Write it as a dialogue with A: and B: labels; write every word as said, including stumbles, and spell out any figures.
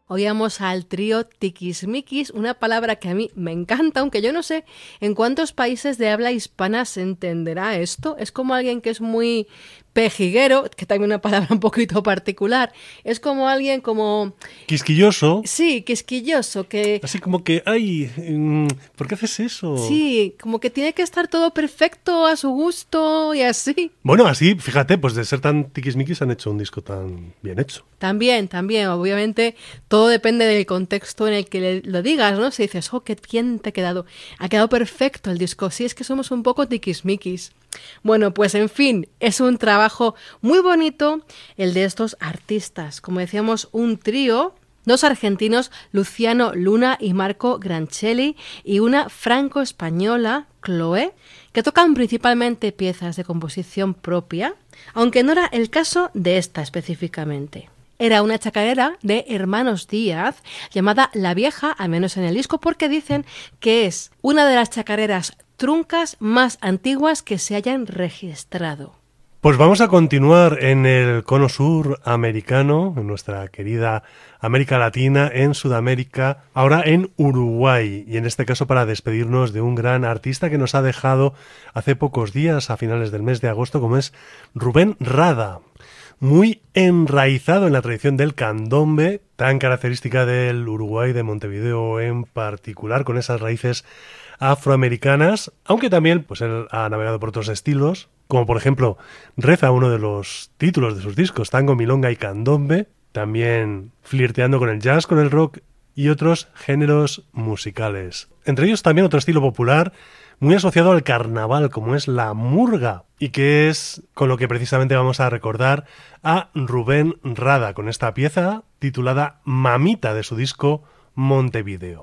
A: Oíamos al trío Tiquismiquis, una palabra que a mí me encanta, aunque yo no sé en cuántos países de habla hispana se entenderá esto. Es como alguien que es muy pejiguero, que también una palabra un poquito particular. Es como alguien como...
B: Quisquilloso.
A: Sí, quisquilloso, que...
B: Así como que, ay, ¿por qué haces eso?
A: Sí, como que tiene que estar todo perfecto a su gusto y así.
B: Bueno, así, fíjate, pues de ser tan tiquismiquis han hecho un disco tan bien hecho.
A: También, también, obviamente, todo depende del contexto en el que lo digas, ¿no? Si dices, oh, qué bien te ha quedado. Ha quedado perfecto el disco. Sí, es que somos un poco tiquismiquis. Bueno, pues en fin, es un trabajo muy bonito el de estos artistas. Como decíamos, un trío, dos argentinos, Luciano Luna y Marco Granchelli, y una franco-española, Chloe, que tocan principalmente piezas de composición propia, aunque no era el caso de esta específicamente. Era una chacarera de Hermanos Díaz llamada La Vieja, al menos en el disco, porque dicen que es una de las chacareras truncas más antiguas que se hayan registrado.
B: Pues vamos a continuar en el cono sur americano, en nuestra querida América Latina, en Sudamérica, ahora en Uruguay, y en este caso para despedirnos de un gran artista que nos ha dejado hace pocos días, a finales del mes de agosto, como es Rubén Rada. Muy enraizado en la tradición del candombe, tan característica del Uruguay, de Montevideo en particular, con esas raíces afroamericanas, aunque también pues él ha navegado por otros estilos, como por ejemplo reza uno de los títulos de sus discos, Tango, Milonga y Candombe, también flirteando con el jazz, con el rock y otros géneros musicales. Entre ellos también otro estilo popular muy asociado al carnaval, como es la murga, y que es con lo que precisamente vamos a recordar a Rubén Rada, con esta pieza titulada Mamita de su disco Montevideo.